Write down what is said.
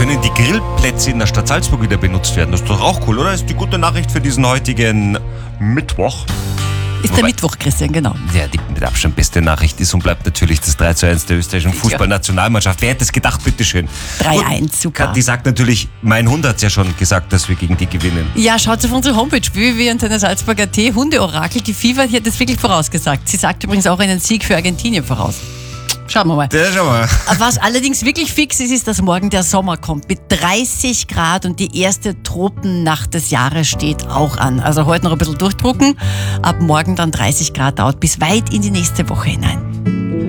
können die Grillplätze in der Stadt Salzburg wieder benutzt werden. Das ist doch auch cool, oder? Das ist die gute Nachricht für diesen heutigen Mittwoch. Ist der Mittwoch, Christian, genau. Ja, die mit Abstand beste Nachricht ist und bleibt natürlich das 3:1 der österreichischen Fußballnationalmannschaft. Wer hätte es gedacht, bitteschön. 3:1, super. Die sagt natürlich, mein Hund hat es ja schon gesagt, dass wir gegen die gewinnen. Ja, schaut auf unsere Homepage www.salzburg.at. Hundeorakel, die FIFA, die hat das wirklich vorausgesagt. Sie sagt übrigens auch einen Sieg für Argentinien voraus. Schauen wir mal. Ja, schau mal. Was allerdings wirklich fix ist, ist, dass morgen der Sommer kommt mit 30 Grad und die erste Tropennacht des Jahres steht auch an. Also heute noch ein bisschen durchdrucken, ab morgen dann 30 Grad dauert bis weit in die nächste Woche hinein.